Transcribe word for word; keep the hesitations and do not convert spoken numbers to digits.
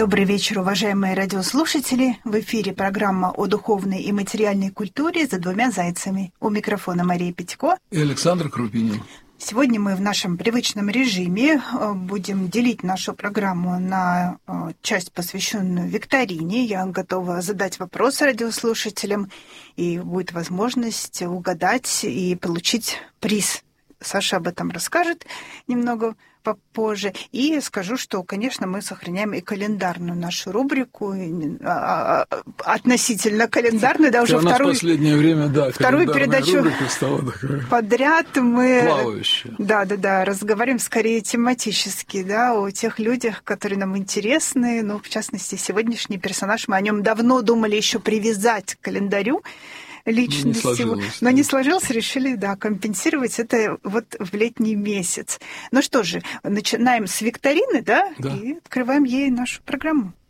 Добрый вечер, уважаемые радиослушатели. В эфире программа о духовной и материальной культуре «За двумя зайцами». У микрофона Мария Петько и Александр Крупинин. Сегодня мы в нашем привычном режиме будем делить нашу программу на часть, посвященную викторине. Я готова задать вопросы радиослушателям, и будет возможность угадать и получить приз. Саша об этом расскажет немного попозже. И скажу, что, конечно, мы сохраняем и календарную нашу рубрику, относительно календарную, да, уже вторую, в последнее время, да, вторую передачу стала такая подряд мы плавающая. Да, да, да, разговариваем скорее тематически, да, о тех людях, которые нам интересны. Ну, в частности, сегодняшний персонаж, мы о нем давно думали еще привязать к календарю личность его. Но не сложилось, решили, да, компенсировать это вот в летний месяц. Ну что же, начинаем с викторины, да, да. и открываем ей нашу программу.